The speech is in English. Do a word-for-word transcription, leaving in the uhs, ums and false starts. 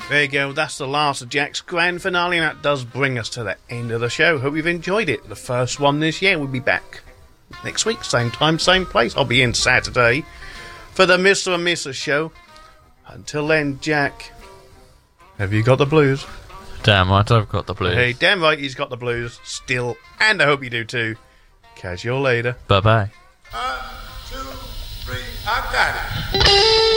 There you go, that's the last of Jack's grand finale, and that does bring us to the end of the show. Hope you've enjoyed it. The first one this year. We'll be back next week, same time, same place. I'll be in Saturday for the Mister and Missus show. Until then, Jack, have you got the blues? Damn right, I've got the blues. Hey, damn right he's got the blues still, and I hope you do too. Catch you later. Bye-bye. One, two, three, I got it.